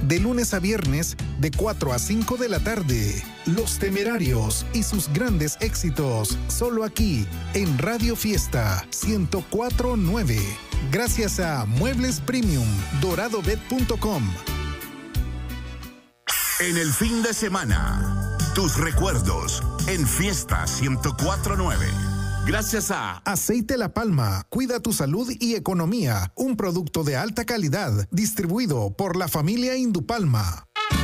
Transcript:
de lunes a viernes de 4 a 5 de la tarde. Los Temerarios y sus grandes éxitos, solo aquí en Radio Fiesta 104.9. Gracias a Muebles Premium, doradobet.com. En el fin de semana, tus recuerdos en Fiesta 104.9. Gracias a Aceite La Palma, cuida tu salud y economía. Un producto de alta calidad, distribuido por la familia Indupalma.